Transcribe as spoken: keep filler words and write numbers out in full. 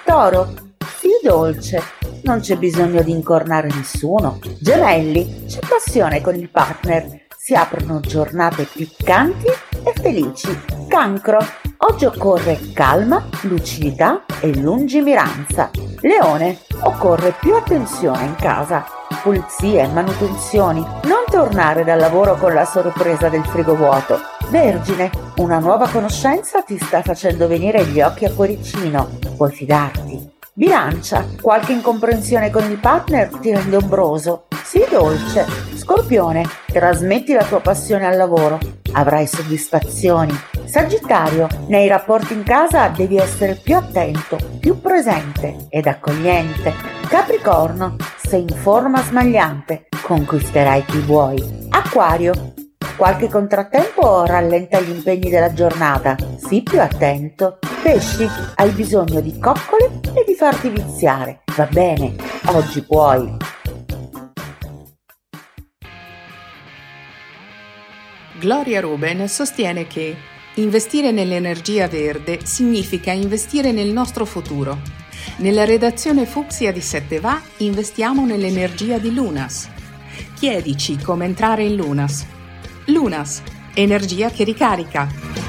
Toro, sii dolce, non c'è bisogno di incornare nessuno. Gemelli, c'è passione con il partner, si aprono giornate piccanti e felici. Cancro, oggi occorre calma, lucidità e lungimiranza. Leone, occorre più attenzione in casa, pulizie, manutenzioni, non tornare dal lavoro con la sorpresa del frigo vuoto. Vergine, una nuova conoscenza ti sta facendo venire gli occhi a cuoricino, puoi fidarti. Bilancia, qualche incomprensione con il partner ti rende ombroso, sii dolce. Scorpione, trasmetti la tua passione al lavoro, avrai soddisfazioni. Sagittario, nei rapporti in casa devi essere più attento, più presente ed accogliente. Capricorno, sei in forma smagliante, conquisterai chi vuoi. Acquario, qualche contrattempo rallenta gli impegni della giornata, sii più attento. Pesci, hai bisogno di coccole e di farti viziare, va bene, oggi puoi. Gloria Ruben sostiene che investire nell'energia verde significa investire nel nostro futuro. Nella redazione Fucsia di sette Va investiamo nell'energia di Lunas. Chiedici come entrare in Lunas. Lunas, energia che ricarica.